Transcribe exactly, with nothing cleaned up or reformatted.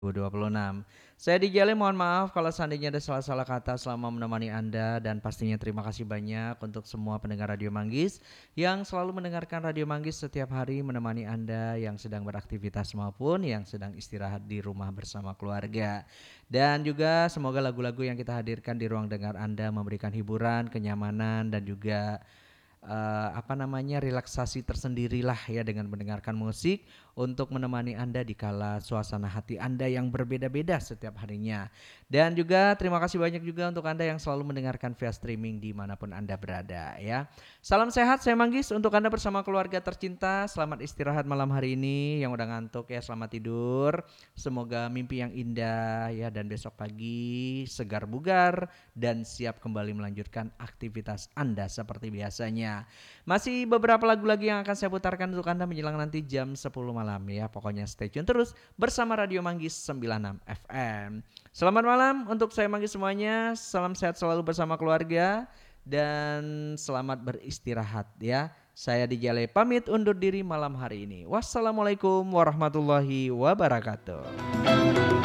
dua ribu dua puluh enam. Saya di Jale mohon maaf kalau seandainya ada salah-salah kata selama menemani Anda dan pastinya terima kasih banyak untuk semua pendengar Radio Manggis yang selalu mendengarkan Radio Manggis setiap hari menemani Anda yang sedang beraktivitas maupun yang sedang istirahat di rumah bersama keluarga. Dan juga semoga lagu-lagu yang kita hadirkan di ruang dengar Anda memberikan hiburan, kenyamanan dan juga eh, apa namanya relaksasi tersendirilah ya dengan mendengarkan musik untuk menemani Anda di kala suasana hati Anda yang berbeda-beda setiap harinya. Dan juga terima kasih banyak juga untuk Anda yang selalu mendengarkan via streaming dimanapun Anda berada ya. Salam sehat, saya Manggis untuk Anda bersama keluarga tercinta. Selamat istirahat malam hari ini, yang udah ngantuk ya selamat tidur. Semoga mimpi yang indah ya dan besok pagi segar bugar dan siap kembali melanjutkan aktivitas Anda seperti biasanya. Masih beberapa lagu lagi yang akan saya putarkan untuk Anda menjelang nanti jam sepuluh malam ya. Pokoknya stay tune terus bersama Radio Manggis sembilan puluh enam F M. Selamat malam untuk saya Manggis semuanya. Salam sehat selalu bersama keluarga dan selamat beristirahat ya. Saya di Jale pamit undur diri malam hari ini. Wassalamualaikum warahmatullahi wabarakatuh.